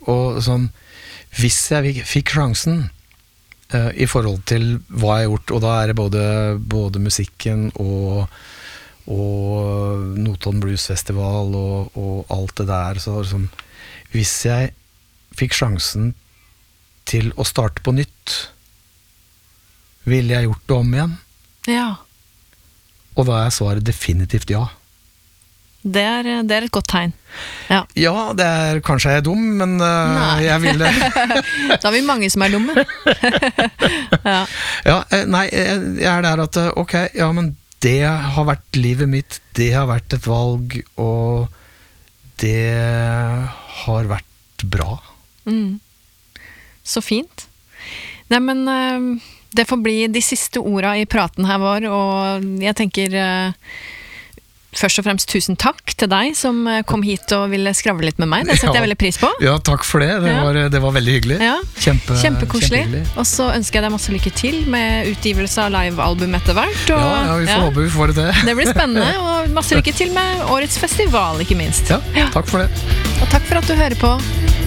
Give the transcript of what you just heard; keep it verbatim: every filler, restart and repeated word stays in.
og sånn, hvis jeg fikk sjansen uh, i forhold til hva jeg har gjort, og da er det både, både musikken og, og Notodden Blues Festival og, og alt det der, så sånn, hvis jeg fikk sjansen til å starte på nytt, ville jeg gjort det om igjen? Ja. Og da er svaret definitivt ja. Det er, det er et godt tegn. Ja, ja det er kanskje jeg er dum, men uh, jeg ville... Da har vi mange som er dumme. Ja. Ja, nei, jeg er der at, ok, ja, men det har vært livet mitt, det har vært et valg, og det har vært bra. Mm. Så fint. Nei, men uh, det får bli de siste ordene i praten her vår, og jeg tenker... Uh, Først og fremst tusen takk til deg som kom hit og ville skravle litt med meg. Det setter ja. jeg veldig pris på. Ja, takk for det. Det, ja. var, det var veldig hyggelig. Ja. Kjempe, Kjempekoselig. kjempehyggelig. Og så ønsker jeg deg masse lykke til med utgivelse av live-album etter hvert. Og, ja, ja, vi får ja. håpe vi får det til. Det blir spennende, og masse lykke til med årets festival, ikke minst. Ja, takk for det. Og takk for at du hører på.